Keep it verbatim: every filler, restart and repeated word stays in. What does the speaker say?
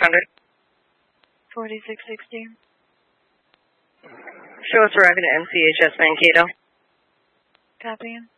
hundred. forty-six sixty. Show us arriving at M C H S Mankato. Copy.